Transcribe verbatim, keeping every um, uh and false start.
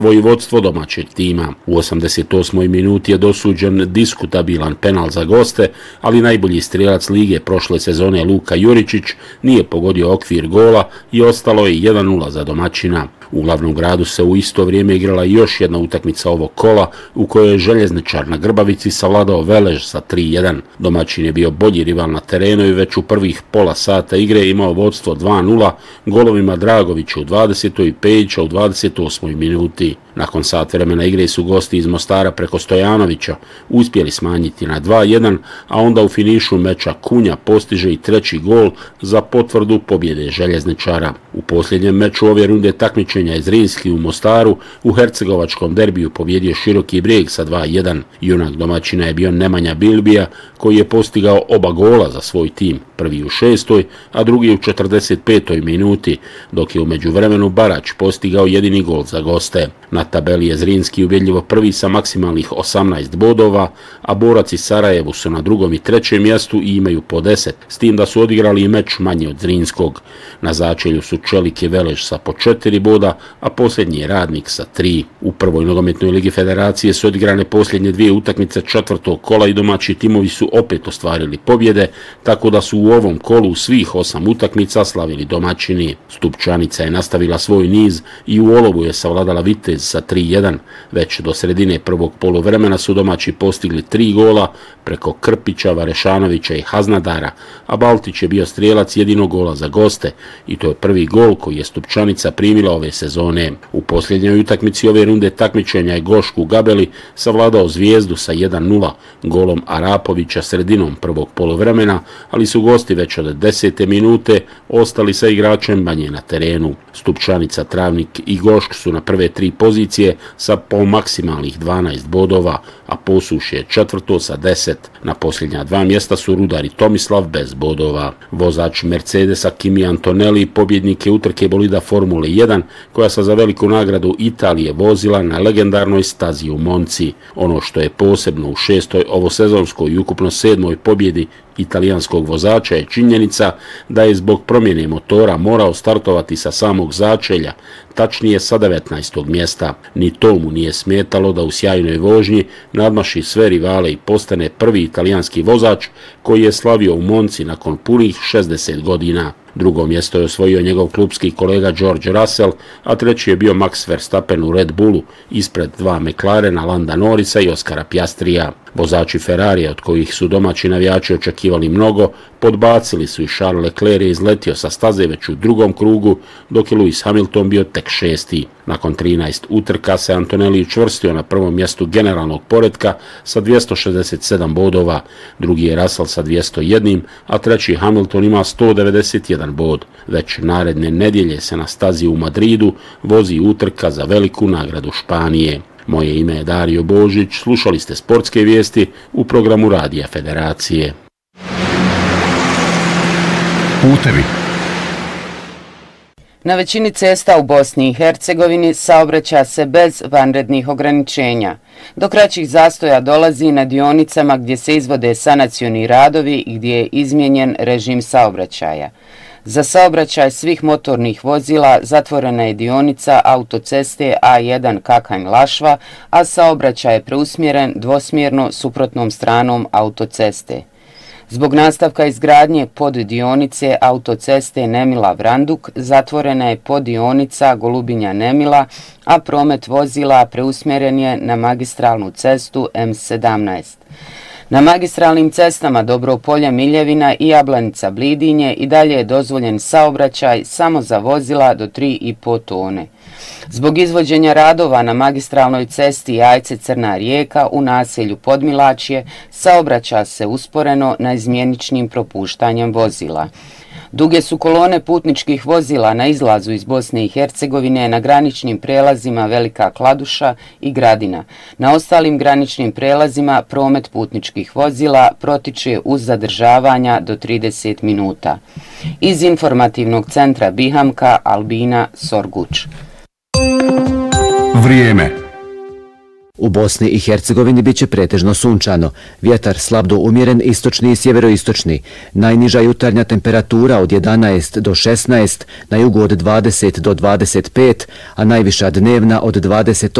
vojvodstvo domaćeg tima. U osamdeset osmoj minuti je dosuđen diskutabilan penal za goste, ali najbolji strijelac lige prošle sezone Luka Juričić nije pogodio okvir gola i ostalo je jedan nula za domaćina. U glavnom gradu se u isto vrijeme igrala još jedna utakmica ovog kola u kojoj je Željezničar na Grbavici savladao Velež sa tri jedan. Domaćin je bio bolji rival na terenu i već u prvih pola sata igre imao vodstvo dva nula golovima Dragovića u dvadesetoj i Pejića u dvadeset osmoj minuti. Nakon sat vremena igre su gosti iz Mostara preko Stojanovića uspjeli smanjiti na dva jedan, a onda u finišu meča Kunja postiže i treći gol za potvrdu pobjede Željezničara. U posljednjem meču ove runde takmičenja je Zrinski u Mostaru u hercegovačkom derbiju pobjedio Široki Brijeg sa dva jedan. Junak domaćina je bio Nemanja Bilbija koji je postigao oba gola za svoj tim, prvi u šestoj, a drugi u četrdeset petoj minuti, dok je u međuvremenu Barać postigao jedini gol za goste. Na tabeli je Zrinski ubjedljivo prvi sa maksimalnih osamnaest bodova, a borac iz Sarajevu su na drugom i trećem mjestu i imaju po deset, s tim da su odigrali i meč manje od Zrinskog. Na začelju su Čelik i Velež sa po četiri boda, a posljednji je Radnik sa tri. U prvoj nogometnoj ligi Federacije su odigrane posljednje dvije utakmice četvrtog kola i domaći timovi su opet ostvarili pobjede, tako da su u ovom kolu svih osam utakmica slavili domaćini. Stupčanica je nastavila svoj niz i u Olovu je savladala Vitez sa tri jedan. Već do sredine prvog poluvremena su domaći postigli tri gola preko Krpića, Varešanovića i Haznadara, a Baltić je bio strijelac jedinog gola za goste i to je prvi gol koji je Stupčanica primila ove sezone. U posljednjoj utakmici ove runde takmičenja je Gošku Gabeli savladao Zvijezdu sa jedan nula golom Arapovića sredinom prvog poluvremena, ali su gosti već od desete minute ostali sa igračem manje na terenu. Stupčanica, Travnik i Gošk su na prve tri pozicije sa po maksimalnih dvanaest bodova, a Posušje je četvrto sa deset. Na posljednja dva mjesta su Rudar i Tomislav bez bodova. Vozač Mercedesa Kimi Antonelli pobjednik je utrke bolida Formule jedan koja se za veliku nagradu Italije vozila na legendarnoj stazi u Monci. Ono što je posebno u šestoj ovosezonskoj i ukupno sedmoj pobjedi italijanskog vozača je činjenica da je zbog promjene motora morao startovati sa samog začelja, tačnije sa devetnaestog mjesta. Ni to mu nije smetalo da u sjajnoj vožnji nadmaši sve rivale i postane prvi italijanski vozač koji je slavio u Monci nakon punih šezdeset godina. Drugo mjesto je osvojio njegov klubski kolega George Russell, a treći je bio Max Verstappen u Red Bullu, ispred dva McLarena, Landa Norrisa i Oskara Piastrija. Vozači Ferrarija, od kojih su domaći navijači očekivali mnogo, podbacili su i Charles Leclerc je izletio sa staze već u drugom krugu, dok je Lewis Hamilton bio tek šesti. Nakon trinaest utrka se Antonelli učvrstio na prvom mjestu generalnog poretka sa dvjesto šezdeset sedam bodova, drugi je Russell sa dvjesto jedan, a treći Hamilton ima sto devedeset jedan bod. Već naredne nedjelje se na stazi u Madridu vozi utrka za veliku nagradu Španije. Moje ime je Dario Božić, slušali ste sportske vijesti u programu Radija Federacije. Putevi. Na većini cesta u Bosni i Hercegovini saobraća se bez vanrednih ograničenja. Do kraćih zastoja dolazi na dionicama gdje se izvode sanacioni radovi i gdje je izmijenjen režim saobraćaja. Za saobraćaj svih motornih vozila zatvorena je dionica autoceste A jedan Kakanj-Lašva, a saobraćaj je preusmjeren dvosmjerno suprotnom stranom autoceste. Zbog nastavka izgradnje poddionice autoceste Nemila-Vranduk zatvorena je poddionica Golubinja-Nemila, a promet vozila preusmjeren je na magistralnu cestu M sedamnaest. Na magistralnim cestama Dobropolje-Miljevina i Jablanica-Blidinje i dalje je dozvoljen saobraćaj samo za vozila do tri i po tone. Zbog izvođenja radova na magistralnoj cesti Jajce-Crna Rijeka u naselju Podmilačje saobraća se usporeno na izmjeničnim propuštanjem vozila. Duge su kolone putničkih vozila na izlazu iz Bosne i Hercegovine na graničnim prelazima Velika Kladuša i Gradina. Na ostalim graničnim prelazima promet putničkih vozila protiče uz zadržavanja do trideset minuta. Iz informativnog centra Bihamka, Albina Sorguč. Vrijeme. U Bosni i Hercegovini biće pretežno sunčano. Vjetar slab do umjeren istočni i sjeveroistočni. Najniža jutarnja temperatura od jedanaest do šesnaest, na jugu od dvadeset do dvadeset pet, a najviša dnevna od dvadeset